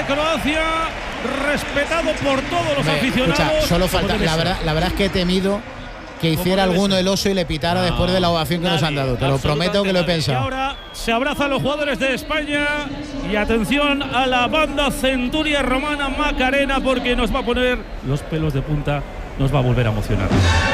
Croacia, respetado por todos los aficionados. Escucha, solo falta, la verdad es que he temido que hiciera alguno el oso y le pitara después de la ovación que nos han dado. Te lo prometo que lo he pensado. Y ahora se abrazan los jugadores de España y atención a la banda Centuria Romana Macarena, porque nos va a poner los pelos de punta, nos va a volver a emocionar.